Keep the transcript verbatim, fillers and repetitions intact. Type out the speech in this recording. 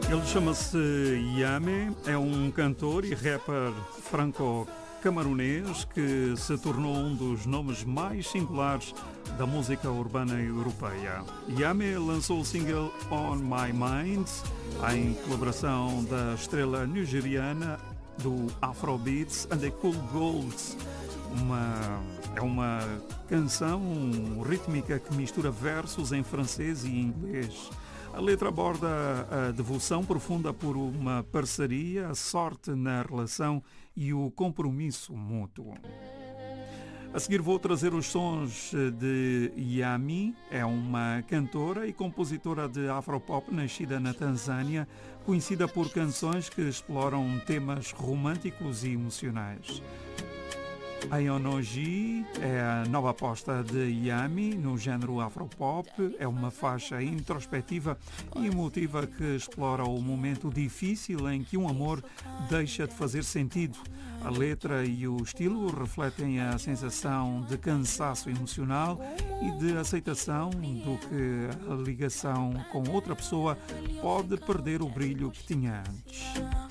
Ele chama-se Yame, é um cantor e rapper franco-camarunês que se tornou um dos nomes mais singulares da música urbana europeia. Yame lançou o single On My Mind em colaboração da estrela nigeriana do Afrobeats and the Cool Golds. Uma, é uma canção rítmica que mistura versos em francês e inglês. A letra aborda a devoção profunda por uma parceria, a sorte na relação e o compromisso mútuo. A seguir vou trazer os sons de Yami, é uma cantora e compositora de afropop nascida na Tanzânia, conhecida por canções que exploram temas românticos e emocionais. Ayonoji é a nova aposta de Yami no género afropop. É uma faixa introspectiva e emotiva que explora o momento difícil em que um amor deixa de fazer sentido. A letra e o estilo refletem a sensação de cansaço emocional e de aceitação do que a ligação com outra pessoa pode perder o brilho que tinha antes.